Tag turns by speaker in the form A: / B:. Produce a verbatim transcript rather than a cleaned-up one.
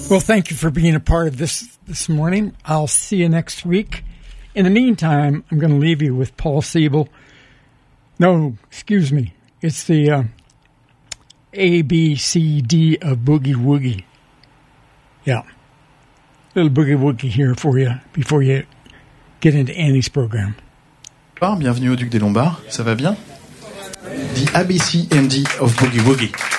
A: Well, thank you for being a part of this this morning. I'll see you next week. In the meantime, I'm going to leave you with Paul Siebel. No, excuse me. It's the uh, A, B, C, D of Boogie Woogie. Yeah. Little Boogie Woogie here for you before you get into Annie's program.
B: Bienvenue au Duc des Lombards. Ça va bien? The A B C and D of Boogie Woogie.